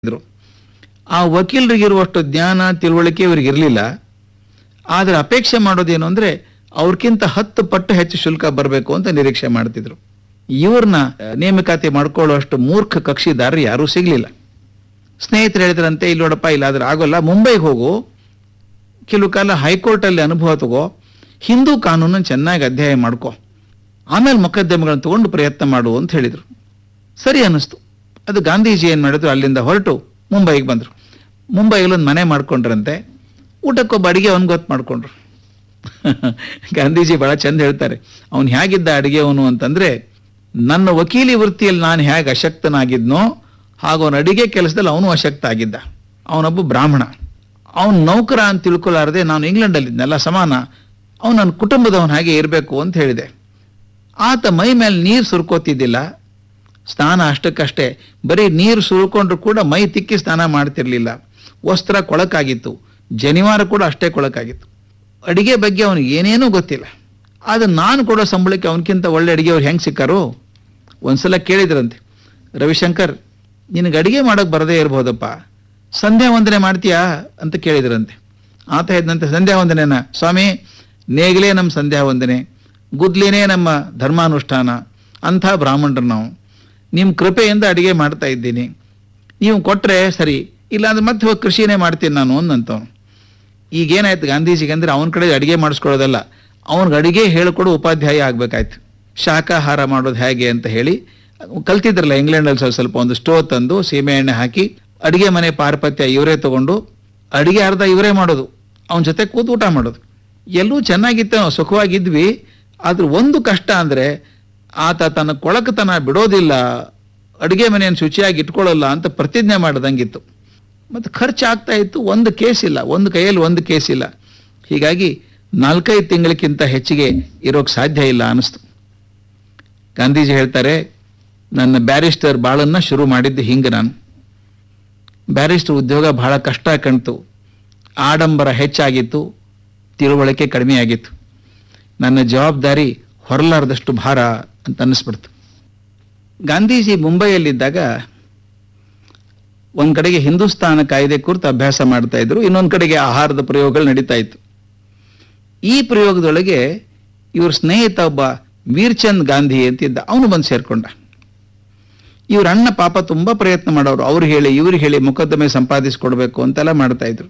ಇದ್ರು. ಆ ವಕೀಲರಿಗಿರುವಷ್ಟು ಜ್ಞಾನ ತಿಳುವಳಿಕೆ ಇವರಿಗೆ ಇರಲಿಲ್ಲ. ಆದರೆ ಅಪೇಕ್ಷೆ ಮಾಡೋದೇನು ಅಂದ್ರೆ ಅವ್ರಕ್ಕಿಂತ 10 ಪಟ್ಟು ಹೆಚ್ಚು ಶುಲ್ಕ ಬರಬೇಕು ಅಂತ ನಿರೀಕ್ಷೆ ಮಾಡ್ತಿದ್ರು. ಇವ್ರನ್ನ ನೇಮಕಾತಿ ಮಾಡ್ಕೊಳ್ಳುವಷ್ಟು ಮೂರ್ಖ ಕಕ್ಷಿದಾರರು ಯಾರೂ ಸಿಗ್ಲಿಲ್ಲ. ಸ್ನೇಹಿತರು ಹೇಳಿದ್ರಂತೆ, ಇಲ್ಲಿ ನೋಡಪ್ಪ, ಇಲ್ಲಾದ್ರೆ ಆಗೋಲ್ಲ, ಮುಂಬೈಗೆ ಹೋಗು, ಕೆಲವು ಕಾಲ ಹೈಕೋರ್ಟಲ್ಲಿ ಅನುಭವ ತಗೋ, ಹಿಂದೂ ಕಾನೂನನ್ನು ಚೆನ್ನಾಗಿ ಅಧ್ಯಯನ ಮಾಡ್ಕೊ, ಆಮೇಲೆ ಮೊಕದ್ದಮೆಗಳನ್ನು ತಗೊಂಡು ಪ್ರಯತ್ನ ಮಾಡು ಅಂತ ಹೇಳಿದರು. ಸರಿ ಅನ್ನಿಸ್ತು. ಅದು ಗಾಂಧೀಜಿ ಏನು ಮಾಡಿದ್ರು, ಅಲ್ಲಿಂದ ಹೊರಟು ಮುಂಬೈಗೆ ಬಂದರು. ಮುಂಬೈಯಲ್ಲಿ ಒಂದು ಮನೆ ಮಾಡ್ಕೊಂಡ್ರಂತೆ. ಊಟಕ್ಕೊಬ್ಬ ಅಡಿಗೆ ಅವನು ಗೊತ್ತು ಮಾಡ್ಕೊಂಡ್ರು. ಗಾಂಧೀಜಿ ಬಹಳ ಚಂದ ಹೇಳ್ತಾರೆ, ಅವನು ಹೇಗಿದ್ದ ಅಡಿಗೆವನು ಅಂತಂದ್ರೆ, ನನ್ನ ವಕೀಲಿ ವೃತ್ತಿಯಲ್ಲಿ ನಾನು ಹೇಗೆ ಅಶಕ್ತನಾಗಿದ್ನೋ ಹಾಗೂ ಅವನ ಅಡಿಗೆ ಕೆಲಸದಲ್ಲಿ ಅವನು ಅಶಕ್ತ ಆಗಿದ್ದ. ಅವನೊಬ್ಬ ಬ್ರಾಹ್ಮಣ, ಅವನು ನೌಕರ ಅಂತ ತಿಳ್ಕೊಲಾರದೆ ನಾನು ಇಂಗ್ಲೆಂಡಲ್ಲಿದ್ನೆಲ್ಲ ಸಮಾನ, ಅವನು ನನ್ನ ಕುಟುಂಬದವನು ಹಾಗೆ ಇರಬೇಕು ಅಂತ ಹೇಳಿದೆ. ಆತ ಮೈ ಮೇಲೆ ನೀರು ಸುರ್ಕೋತಿದ್ದಿಲ್ಲ, ಸ್ನಾನ ಅಷ್ಟಕ್ಕಷ್ಟೇ, ಬರೀ ನೀರು ಸುರ್ಕೊಂಡ್ರು ಕೂಡ ಮೈ ತಿಕ್ಕಿ ಸ್ನಾನ ಮಾಡ್ತಿರ್ಲಿಲ್ಲ. ವಸ್ತ್ರ ಕೊಳಕಾಗಿತ್ತು, ಜನಿವಾರ ಕೂಡ ಅಷ್ಟೇ ಕೊಳಕಾಗಿತ್ತು. ಅಡಿಗೆ ಬಗ್ಗೆ ಅವನಿಗೆ ಏನೇನೂ ಗೊತ್ತಿಲ್ಲ. ಆದರೆ ನಾನು ಕೊಡೋ ಸಂಬಳಕ್ಕೆ ಅವನಕ್ಕಿಂತ ಒಳ್ಳೆ ಅಡಿಗೆ ಅವ್ರು ಹೆಂಗೆ ಸಿಕ್ಕಾರೋ. ಒಂದ್ಸಲ ಕೇಳಿದ್ರಂತೆ, ರವಿಶಂಕರ್, ನಿನಗೆ ಅಡಿಗೆ ಮಾಡೋಕೆ ಬರದೇ ಇರ್ಬೋದಪ್ಪ, ಸಂಧ್ಯಾ ವಂದನೆ ಮಾಡ್ತೀಯಾ ಅಂತ ಕೇಳಿದ್ರಂತೆ. ಆತ ಹೇಳಿದಂತೆ, ಸಂಧ್ಯಾ ವಂದನೆನ ಸ್ವಾಮಿ, ನೇಗಲೇ ನಮ್ಮ ಸಂಧ್ಯಾ ವಂದನೆ, ಗುದ್ಲಿನೇ ನಮ್ಮ ಧರ್ಮಾನುಷ್ಠಾನ, ಅಂಥ ಬ್ರಾಹ್ಮಣರು ನಾವು. ನಿಮ್ಮ ಕೃಪೆಯಿಂದ ಅಡಿಗೆ ಮಾಡ್ತಾ ಇದ್ದೀನಿ, ನೀವು ಕೊಟ್ಟರೆ ಸರಿ, ಇಲ್ಲಾಂದ್ರೆ ಮತ್ತೆ ಹೋಗಿ ಕೃಷಿನೇ ಮಾಡ್ತೀನಿ ನಾನು ಅಂದಂತವನು. ಈಗೇನಾಯ್ತು ಗಾಂಧೀಜಿಗೆ ಅಂದರೆ, ಅವನ ಕಡೆ ಅಡಿಗೆ ಮಾಡಿಸ್ಕೊಳ್ಳೋದಲ್ಲ, ಅವನಿಗೆ ಅಡಿಗೆ ಹೇಳಿಕೊಡೋ ಉಪಾಧ್ಯಾಯ ಆಗಬೇಕಾಯ್ತು. ಶಾಖಾಹಾರ ಮಾಡೋದು ಹೇಗೆ ಅಂತ ಹೇಳಿ ಕಲ್ತಿದ್ರಲ್ಲ ಇಂಗ್ಲೆಂಡಲ್ಲಿ. ಸ್ವಲ್ಪ ಒಂದು ಸ್ಟೋವ್ ತಂದು ಸೀಮೆ ಎಣ್ಣೆ ಹಾಕಿ ಅಡಿಗೆ ಮನೆ ಪಾರಪತ್ಯ ಇವರೇ ತಗೊಂಡು ಅಡಿಗೆ ಅರ್ಧ ಇವರೇ ಮಾಡೋದು, ಅವನ ಜೊತೆ ಕೂತು ಊಟ ಮಾಡೋದು. ಎಲ್ಲೂ ಚೆನ್ನಾಗಿತ್ತು, ನಾವು ಸುಖವಾಗಿದ್ವಿ. ಆದ್ರೆ ಒಂದು ಕಷ್ಟ ಅಂದರೆ ಆತ ತನ್ನ ಕೊಳಕತನ ಬಿಡೋದಿಲ್ಲ, ಅಡುಗೆ ಮನೆಯನ್ನು ಶುಚಿಯಾಗಿ ಇಟ್ಕೊಳ್ಳಲ್ಲ ಅಂತ ಪ್ರತಿಜ್ಞೆ ಮಾಡ್ದಂಗಿತ್ತು. ಮತ್ತು ಖರ್ಚು ಆಗ್ತಾ ಇತ್ತು, ಒಂದು ಕೇಸ್ ಇಲ್ಲ, ಒಂದು ಕೈಯಲ್ಲಿ ಒಂದು ಕೇಸ್ ಇಲ್ಲ. ಹೀಗಾಗಿ 4-5 ತಿಂಗಳಕ್ಕಿಂತ ಹೆಚ್ಚಿಗೆ ಇರೋಕ್ಕೆ ಸಾಧ್ಯ ಇಲ್ಲ ಅನ್ನಿಸ್ತು. ಗಾಂಧೀಜಿ ಹೇಳ್ತಾರೆ, ನನ್ನ ಬ್ಯಾರಿಸ್ಟರ್ ಬಾಳನ್ನ ಶುರು ಮಾಡಿದ್ದು ಹಿಂಗೆ. ನಾನು ಬ್ಯಾರಿಸ್ಟರ್ ಉದ್ಯೋಗ ಬಹಳ ಕಷ್ಟ ಕಾಣ್ತು, ಆಡಂಬರ ಹೆಚ್ಚಾಗಿತ್ತು, ತಿಳುವಳಿಕೆ ಕಡಿಮೆ ಆಗಿತ್ತು. ನನ್ನ ಜವಾಬ್ದಾರಿ ಹೊರಲಾರದಷ್ಟು ಭಾರ ಅಂತ ಅನ್ನಿಸ್ಬಿಡ್ತು. ಗಾಂಧೀಜಿ ಮುಂಬೈಯಲ್ಲಿದ್ದಾಗ ಒಂದು ಕಡೆಗೆ ಹಿಂದೂಸ್ತಾನ ಕಾಯ್ದೆ ಕುರಿತು ಅಭ್ಯಾಸ ಮಾಡ್ತಾ ಇದ್ರು, ಇನ್ನೊಂದು ಕಡೆಗೆ ಆಹಾರದ ಪ್ರಯೋಗಗಳು ನಡೀತಾ ಇತ್ತು. ಈ ಪ್ರಯೋಗದೊಳಗೆ ಇವ್ರ ಸ್ನೇಹಿತ ಒಬ್ಬ ವೀರ್ಚಂದ್ ಗಾಂಧಿ ಅಂತಿದ್ದ, ಅವನು ಬಂದು ಸೇರ್ಕೊಂಡ. ಇವ್ರ ಅಣ್ಣ ಪಾಪ ತುಂಬಾ ಪ್ರಯತ್ನ ಮಾಡೋರು, ಅವ್ರು ಹೇಳಿ ಇವ್ರು ಹೇಳಿ ಮೊಕದ್ದಮೆ ಸಂಪಾದಿಸ್ಕೊಡ್ಬೇಕು ಅಂತೆಲ್ಲ ಮಾಡ್ತಾ ಇದ್ರು.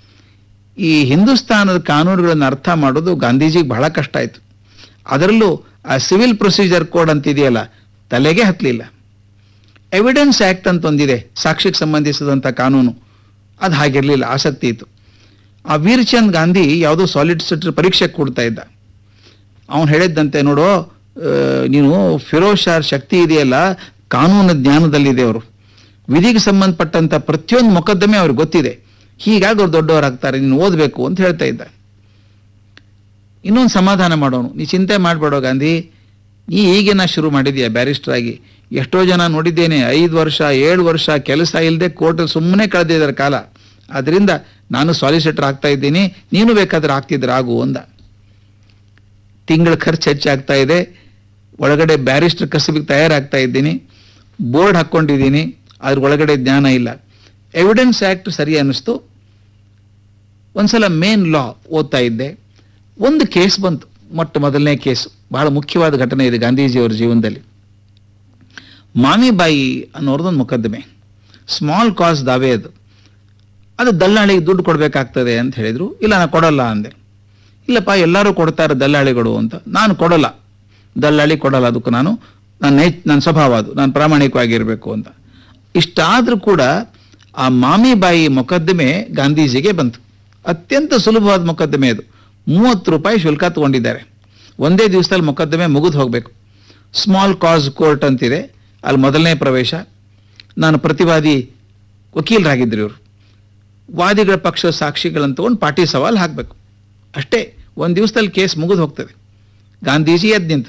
ಈ ಹಿಂದೂಸ್ತಾನದ ಕಾನೂನುಗಳನ್ನು ಅರ್ಥ ಮಾಡೋದು ಗಾಂಧೀಜಿಗೆ ಬಹಳ ಕಷ್ಟ ಆಯ್ತು. ಅದರಲ್ಲೂ ಆ ಸಿವಿಲ್ ಪ್ರೊಸೀಜರ್ ಕೋಡ್ ಅಂತಿದೆಯಲ್ಲ, ತಲೆಗೆ ಹತ್ತಲಿಲ್ಲ. ಎವಿಡೆನ್ಸ್ ಆಕ್ಟ್ ಅಂತ ಒಂದಿದೆ, ಸಾಕ್ಷಿಗೆ ಸಂಬಂಧಿಸಿದಂಥ ಕಾನೂನು, ಅದು ಹಾಗಿರಲಿಲ್ಲ, ಆಸಕ್ತಿ ಇತ್ತು. ಆ ವೀರ್ಚಂದ್ ಗಾಂಧಿ ಯಾವುದೋ ಸಾಲಿಸಿಟರ್ ಪರೀಕ್ಷೆ ಕೊಡ್ತಾ ಇದ್ದ. ಅವನು ಹೇಳಿದ್ದಂತೆ, ನೋಡು, ನೀನು ಫಿರೋಜ್ ಶಾ ಶಕ್ತಿ ಇದೆಯಲ್ಲ, ಕಾನೂನು ಜ್ಞಾನದಲ್ಲಿದೆ, ಅವರು ವಿಧಿಗೆ ಸಂಬಂಧಪಟ್ಟಂಥ ಪ್ರತಿಯೊಂದು ಮೊಕದ್ದಮೆ ಅವ್ರಿಗೆ ಗೊತ್ತಿದೆ, ಹೀಗಾಗಿ ಅವ್ರು ದೊಡ್ಡವರಾಗ್ತಾರೆ, ನೀನು ಓದಬೇಕು ಅಂತ ಹೇಳ್ತಾ ಇದ್ದ. ಇನ್ನೊಂದು ಸಮಾಧಾನ ಮಾಡೋನು, ನೀ ಚಿಂತೆ ಮಾಡಬೇಡೋ ಗಾಂಧಿ, ನೀ ಈಗೇನ ಶುರು ಮಾಡಿದೀಯ ಬ್ಯಾರಿಸ್ಟರ್ ಆಗಿ, ಎಷ್ಟೋ ಜನ ನೋಡಿದ್ದೇನೆ 5 ವರ್ಷ 7 ವರ್ಷ ಕೆಲಸ ಇಲ್ಲದೆ ಕೋರ್ಟ್ ಸುಮ್ಮನೆ ಕಳೆದಿದ್ದಾರೆ ಕಾಲ, ಅದರಿಂದ ನಾನು ಸಾಲಿಸಿಟರ್ ಆಗ್ತಾ ಇದ್ದೀನಿ, ನೀನು ಬೇಕಾದ್ರೆ ಆಗ್ತಿದ್ರೆ ಆಗು ಅಂದ. ತಿಂಗಳ ಖರ್ಚು ಹೆಚ್ಚಾಗ್ತಾ ಇದೆ, ಒಳಗಡೆ ಬ್ಯಾರಿಸ್ಟರ್ ಕಸಬಿಗೆ ತಯಾರಾಗ್ತಾ ಇದ್ದೀನಿ, ಬೋರ್ಡ್ ಹಾಕ್ಕೊಂಡಿದ್ದೀನಿ, ಅದ್ರ ಒಳಗಡೆ ಜ್ಞಾನ ಇಲ್ಲ. ಎವಿಡೆನ್ಸ್ ಆ್ಯಕ್ಟ್ ಸರಿ ಅನ್ನಿಸ್ತು. ಒಂದ್ಸಲ ಮೇನ್ ಲಾ ಓದ್ತಾ ಇದ್ದೆ, ಒಂದು ಕೇಸ್ ಬಂತು, ಮೊದಲನೇ ಕೇಸು, ಬಹಳ ಮುಖ್ಯವಾದ ಘಟನೆ ಇದೆ ಗಾಂಧೀಜಿಯವರ ಜೀವನದಲ್ಲಿ. ಮಾಮಿಬಾಯಿ ಅನ್ನೋರ್ದೊಂದು ಮೊಕದ್ದಮೆ, ಸ್ಮಾಲ್ ಕಾಸ್ ದಾವೆ ಅದು ದಲ್ಲಾಳಿಗೆ ದುಡ್ಡು ಕೊಡಬೇಕಾಗ್ತದೆ ಅಂತ ಹೇಳಿದ್ರು. ಇಲ್ಲ, ನಾನು ಕೊಡಲ್ಲ ಅಂದೆ. ಇಲ್ಲಪ್ಪ, ಎಲ್ಲರೂ ಕೊಡ್ತಾರೆ ದಲ್ಲಾಳಿಗಳು ಅಂತ. ನಾನು ಕೊಡಲ್ಲ, ದಲ್ಲಾಳಿ ಕೊಡಲ್ಲ, ಅದಕ್ಕೂ ನನ್ನ ಸ್ವಭಾವ ಅದು, ನಾನು ಪ್ರಾಮಾಣಿಕವಾಗಿರಬೇಕು ಅಂತ. ಇಷ್ಟಾದರೂ ಕೂಡ ಆ ಮಾಮಿಬಾಯಿ ಮೊಕದ್ದಮೆ ಗಾಂಧೀಜಿಗೆ ಬಂತು. ಅತ್ಯಂತ ಸುಲಭವಾದ ಮೊಕದ್ದಮೆ ಅದು, 30 ರೂಪಾಯಿ ಶುಲ್ಕ ತಗೊಂಡಿದ್ದಾರೆ. ಒಂದೇ ದಿವಸದಲ್ಲಿ ಮೊಕದ್ದಮೆ ಮುಗಿದು ಹೋಗಬೇಕು. ಸ್ಮಾಲ್ ಕಾಸ್ ಕೋರ್ಟ್ ಅಂತಿದೆ, ಅಲ್ಲಿ ಮೊದಲನೇ ಪ್ರವೇಶ. ನಾನು ಪ್ರತಿವಾದಿ, ವಕೀಲರಾಗಿದ್ದರು ಇವರು. ವಾದಿಗಳ ಪಕ್ಷ ಸಾಕ್ಷಿಗಳನ್ನು ತಗೊಂಡು ಪಾಟಿ ಸವಾಲು ಹಾಕಬೇಕು ಅಷ್ಟೇ. ಒಂದು ದಿವಸದಲ್ಲಿ ಕೇಸ್ ಮುಗಿದು ಹೋಗ್ತದೆ. ಗಾಂಧೀಜಿ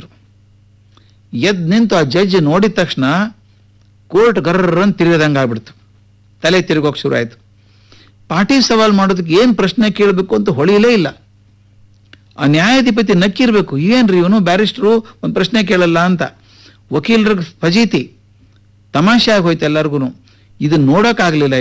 ಎದ್ದು ನಿಂತು ಆ ಜಡ್ಜ್ ನೋಡಿದ ತಕ್ಷಣ ಕೋರ್ಟ್ ಗರ್ರನ್ನು ತಿರುಗದಂಗೆ ಆಗ್ಬಿಡ್ತು, ತಲೆ ತಿರುಗೋಕೆ ಶುರು ಆಯಿತು. ಪಾಟಿ ಸವಾಲು ಮಾಡೋದಕ್ಕೆ ಏನು ಪ್ರಶ್ನೆ ಕೇಳಬೇಕು ಅಂತ ಹೊಳಿಯಲೇ ಇಲ್ಲ. ಆ ನ್ಯಾಯಾಧಿಪತಿ ನಕ್ಕಿರ್ಬೇಕು, ಏನ್ರಿ ಇವನು ಬ್ಯಾರಿಸ್ಟ್ರು ಒಂದು ಪ್ರಶ್ನೆ ಕೇಳಲ್ಲ ಅಂತ. ವಕೀಲರಿಗೆ ಫಜೀತಿ, ತಮಾಷೆ ಆಗೋಯ್ತು ಎಲ್ಲರಿಗೂ. ಇದನ್ನ ನೋಡೋಕ್ಕಾಗ್ಲಿಲ್ಲ